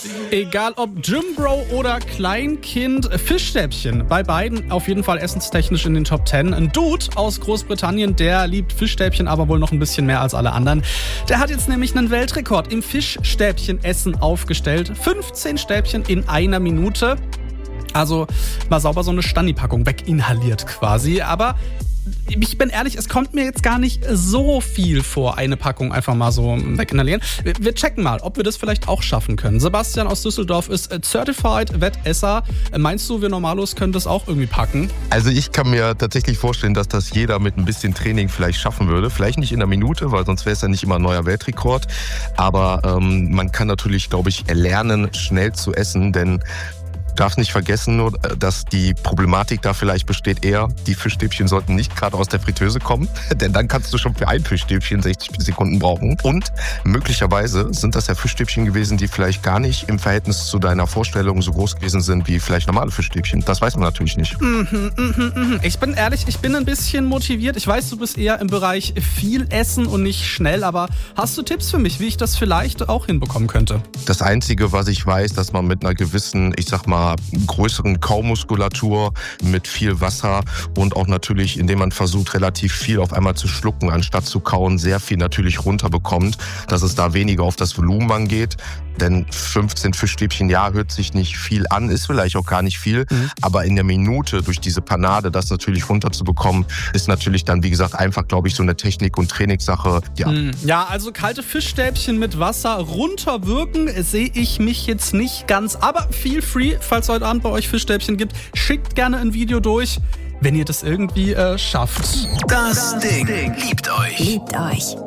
Egal ob Gymbro oder Kleinkind, Fischstäbchen. Bei beiden auf jeden Fall essenstechnisch in den Top 10. Ein Dude aus Großbritannien, der liebt Fischstäbchen, aber wohl noch ein bisschen mehr als alle anderen. Der hat jetzt nämlich einen Weltrekord im Fischstäbchenessen aufgestellt. 15 Stäbchen in einer Minute. Also mal sauber so eine Stani-Packung weginhaliert quasi. Aber ich bin ehrlich, es kommt mir jetzt gar nicht so viel vor, eine Packung einfach mal so weginhalieren. Wir checken mal, ob wir das vielleicht auch schaffen können. Sebastian aus Düsseldorf ist Certified Wettesser. Meinst du, wir Normalos können das auch irgendwie packen? Also ich kann mir tatsächlich vorstellen, dass das jeder mit ein bisschen Training vielleicht schaffen würde. Vielleicht nicht in einer Minute, weil sonst wäre es ja nicht immer ein neuer Weltrekord. Aber man kann natürlich, glaube ich, lernen, schnell zu essen, denn darf nicht vergessen, nur, dass die Problematik da vielleicht besteht eher, die Fischstäbchen sollten nicht gerade aus der Fritteuse kommen, denn dann kannst du schon für ein Fischstäbchen 60 Sekunden brauchen. Und möglicherweise sind das ja Fischstäbchen gewesen, die vielleicht gar nicht im Verhältnis zu deiner Vorstellung so groß gewesen sind wie vielleicht normale Fischstäbchen. Das weiß man natürlich nicht. Ich bin ehrlich, ich bin ein bisschen motiviert. Ich weiß, du bist eher im Bereich viel essen und nicht schnell, aber hast du Tipps für mich, wie ich das vielleicht auch hinbekommen könnte? Das Einzige, was ich weiß, dass man mit einer gewissen, ich sag mal, größeren Kaumuskulatur mit viel Wasser und auch natürlich, indem man versucht, relativ viel auf einmal zu schlucken, anstatt zu kauen, sehr viel natürlich runterbekommt, dass es da weniger auf das Volumen angeht. Denn 15 Fischstäbchen, ja, hört sich nicht viel an, ist vielleicht auch gar nicht viel. Aber in der Minute durch diese Panade das natürlich runterzubekommen, ist natürlich dann, wie gesagt, einfach, glaube ich, so eine Technik- und Trainingssache. Ja. Ja, also kalte Fischstäbchen mit Wasser runterwirken sehe ich mich jetzt nicht ganz. Aber feel free, falls heute Abend bei euch Fischstäbchen gibt, schickt gerne ein Video durch, wenn ihr das irgendwie schafft. Das Ding liebt euch. Liebt euch.